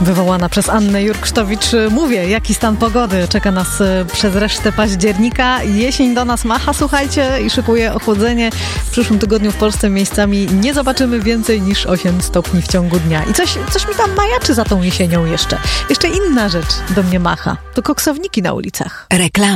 wywołana przez Annę Jurksztowicz. Mówię, jaki stan pogody czeka nas przez resztę października. Jesień do nas macha, słuchajcie, i szykuje ochłodzenie. W przyszłym tygodniu w Polsce miejscami nie zobaczymy więcej niż 8 stopni w ciągu dnia. I coś mi tam majaczy za tą jesienią jeszcze. Jeszcze inna rzecz do mnie macha. To koksowniki na ulicach. Reklama.